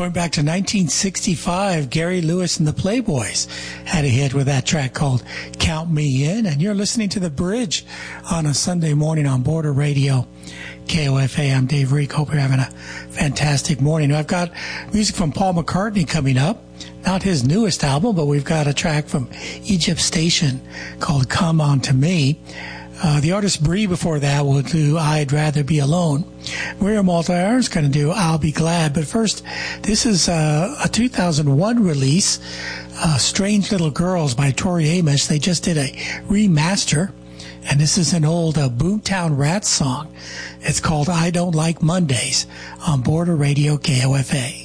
Going back to 1965, Gary Lewis and the Playboys had a hit with that track called Count Me In. And you're listening to The Bridge on a Sunday morning on Border Radio, KOFA. I'm Dave Reek. Hope you're having a fantastic morning. I've got music from Paul McCartney coming up. Not his newest album, but we've got a track from Egypt Station called Come On To Me. The artist Brie before that will do I'd Rather Be Alone. Miriam Altair is going to do I'll Be Glad. But first, this is a 2001 release, Strange Little Girls by Tori Amos. They just did a remaster, and this is an old Boomtown Rats song. It's called I Don't Like Mondays on Border Radio KOFA.